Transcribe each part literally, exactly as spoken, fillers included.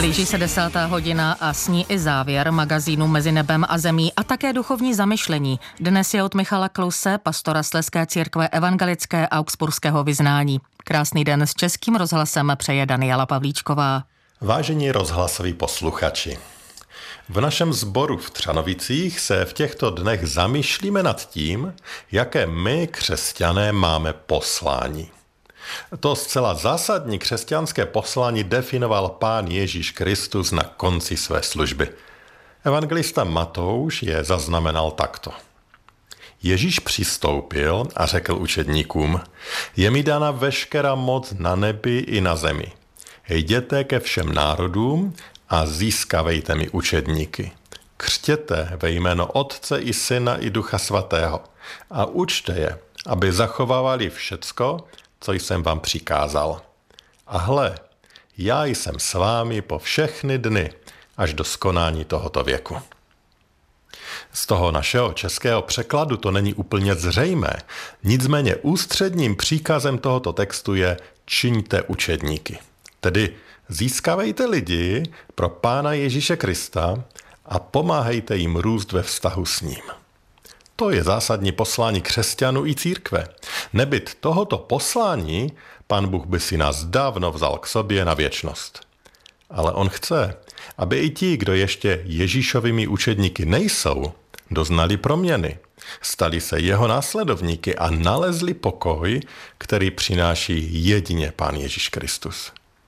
Blíží se desátá hodina a s ní i závěr magazínu Mezi nebem a zemí a také duchovní zamyšlení. Dnes je od Michala Kluse, pastora Slezské církve evangelické augsburského vyznání. Krásný den s Českým rozhlasem přeje Daniela Pavlíčková. Vážení rozhlasoví posluchači, v našem sboru v Třanovicích se v těchto dnech zamýšlíme nad tím, jaké my, křesťané, máme poslání. To zcela zásadní křesťanské poslání definoval Pán Ježíš Kristus na konci své služby. Evangelista Matouš je zaznamenal takto. Ježíš přistoupil a řekl učedníkům, je mi dána veškerá moc na nebi i na zemi. Jděte ke všem národům a získavejte mi učedníky. Křtěte ve jméno Otce i Syna i Ducha Svatého a učte je, aby zachovávali všecko, co jsem vám přikázal. A hle, já jsem s vámi po všechny dny, až do skonání tohoto věku. Z toho našeho českého překladu to není úplně zřejmé, nicméně ústředním příkazem tohoto textu je čiňte učedníky. Tedy získávejte lidi pro Pána Ježíše Krista a pomáhejte jim růst ve vztahu s ním. To je zásadní poslání křesťanů i církve. Nebyt tohoto poslání, Pán Bůh by si nás dávno vzal k sobě na věčnost. Ale on chce, aby i ti, kdo ještě Ježíšovými učedníky nejsou, doznali proměny, stali se jeho následovníky a nalezli pokoj, který přináší jedině Pán Ježíš Kristus.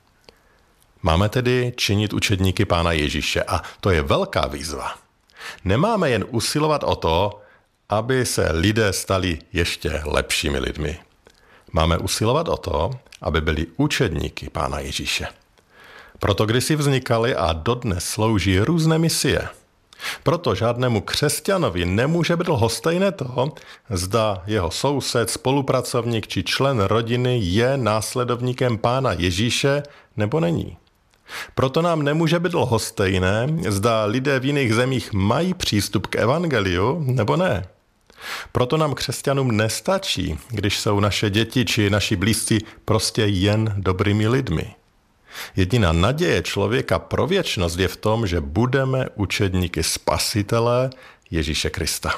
Máme tedy činit učedníky Pána Ježíše a to je velká výzva. Nemáme jen usilovat o to, aby se lidé stali ještě lepšími lidmi. Máme usilovat o to, aby byli učedníky Pána Ježíše. Proto kdysi vznikaly a dodnes slouží různé misie. Proto žádnému křesťanovi nemůže být lhostejné to, zda jeho soused, spolupracovník či člen rodiny je následovníkem Pána Ježíše nebo není. Proto nám nemůže být lhostejné, zda lidé v jiných zemích mají přístup k evangeliu nebo ne. Proto nám křesťanům nestačí, když jsou naše děti či naši blízcí prostě jen dobrými lidmi. Jediná naděje člověka pro věčnost je v tom, že budeme učedníky Spasitele Ježíše Krista.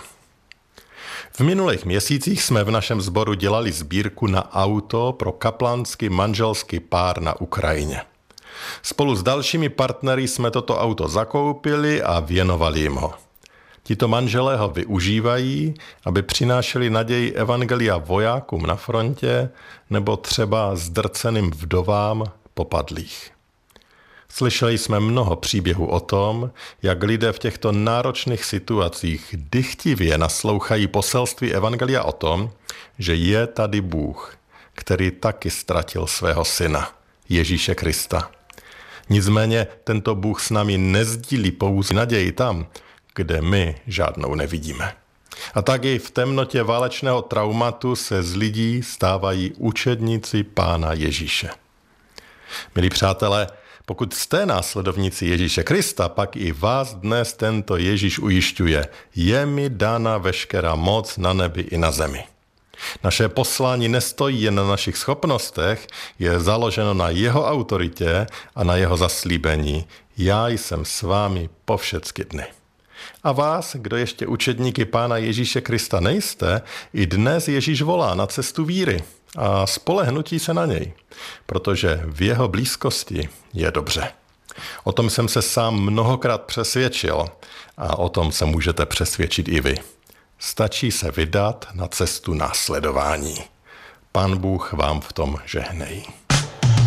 V minulých měsících jsme v našem sboru dělali sbírku na auto pro kaplanský manželský pár na Ukrajině. Spolu s dalšími partnery jsme toto auto zakoupili a věnovali jim ho. Tito manželé ho využívají, aby přinášeli naději evangelia vojákům na frontě nebo třeba zdrceným vdovám popadlých. Slyšeli jsme mnoho příběhů o tom, jak lidé v těchto náročných situacích dychtivě naslouchají poselství evangelia o tom, že je tady Bůh, který taky ztratil svého syna, Ježíše Krista. Nicméně tento Bůh s námi nezdílí pouze naději tam, kde my žádnou nevidíme. A tak i v temnotě válečného traumatu se z lidí stávají učedníci Pána Ježíše. Milí přátelé, pokud jste následovníci Ježíše Krista, pak i vás dnes tento Ježíš ujišťuje, je mi dána veškerá moc na nebi i na zemi. Naše poslání nestojí jen na našich schopnostech, je založeno na jeho autoritě a na jeho zaslíbení. Já jsem s vámi po všechny dny. A vás, kdo ještě učedníky Pána Ježíše Krista nejste, i dnes Ježíš volá na cestu víry a spolehnutí se na něj, protože v jeho blízkosti je dobře. O tom jsem se sám mnohokrát přesvědčil a o tom se můžete přesvědčit i vy. Stačí se vydat na cestu následování. Pán Bůh vám v tom žehnej.